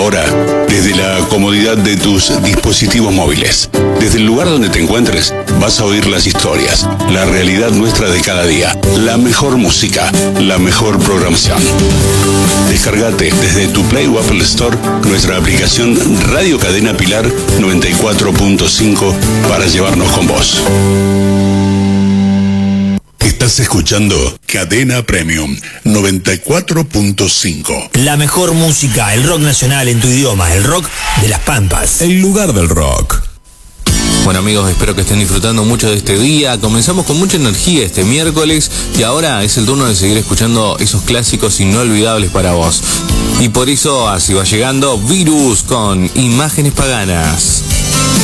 Ahora, desde la comodidad de tus dispositivos móviles, desde el lugar donde te encuentres, vas a oír las historias, la realidad nuestra de cada día, la mejor música, la mejor programación. Descargate desde tu Play o Apple Store nuestra aplicación Radio Cadena Pilar 94.5 para llevarnos con vos. Estás escuchando Cadena Premium 94.5. La mejor música, el rock nacional en tu idioma, el rock de las Pampas. El lugar del rock. Bueno amigos, espero que estén disfrutando mucho de este día. Comenzamos con mucha energía este miércoles y ahora es el turno de seguir escuchando esos clásicos inolvidables para vos. Y por eso así va llegando Virus con Imágenes Paganas.